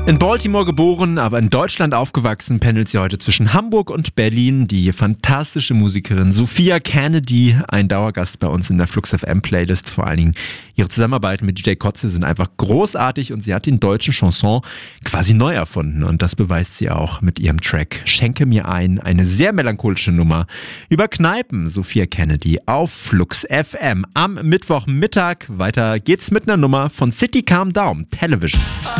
In Baltimore geboren, aber in Deutschland aufgewachsen, pendelt sie heute zwischen Hamburg und Berlin. Die fantastische Musikerin Sophia Kennedy, ein Dauergast bei uns in der Flux FM Playlist. Vor allen Dingen ihre Zusammenarbeit mit DJ Kotze sind einfach großartig und sie hat den deutschen Chanson quasi neu erfunden. Und das beweist sie auch mit ihrem Track Schenke mir ein, eine sehr melancholische Nummer über Kneipen. Sophia Kennedy auf Flux FM am Mittwochmittag. Weiter geht's mit einer Nummer von City Calm Down Television.